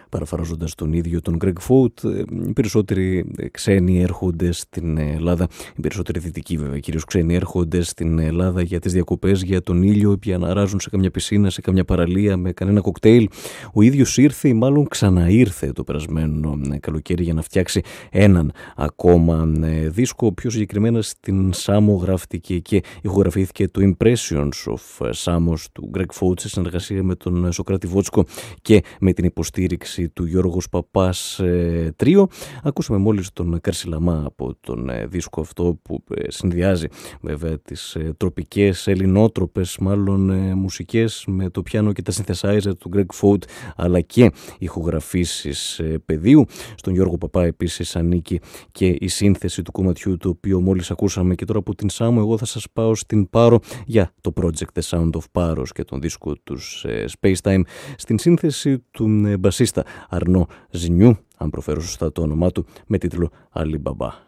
Παραφράζοντας τον ίδιο τον Greg Foat, οι περισσότεροι ξένοι έρχονται στην Ελλάδα, οι περισσότεροι δυτικοί βέβαια, κυρίως ξένοι έρχονται στην Ελλάδα για τις διακοπές, για τον ήλιο, για να ράζουν σε καμιά πισίνα, σε καμιά παραλία με κανένα κοκτέιλ. Ο ίδιος ήρθε ή μάλλον ξαναήρθε το περασμένο καλοκαίρι για να φτιάξει έναν ακόμα δίσκο. Πιο συγκεκριμένα στην Σάμο γράφτηκε και ηχογραφήθηκε το Impressions of Samos του Greg Foat σε συνεργασία με τον Σοκράτη Βότσκο και με την υποστήριξη του Γιώργος Παπάς τρίο. Ακούσαμε μόλις τον Καρσιλαμά από τον δίσκο αυτό που συνδυάζει βέβαια τις τροπικές, ελληνότροπες μάλλον μουσικές με το πιάνο και τα synthesizer του Greg Foat, αλλά και ηχογραφήσεις πεδίου. Στον Γιώργο Παπά επίσης ανήκει και η σύνθεση του κομματιού το οποίο μόλις ακούσαμε. Και τώρα από την Σάμο εγώ θα σας πάω στην Πάρο για το project The Sound of Paros και τον δίσκο τους Spacetime, στην σύνθεση του μπασίστα Αρνό Ζινιού, αν προφέρω σωστά το όνομά του, με τίτλο Alibaba.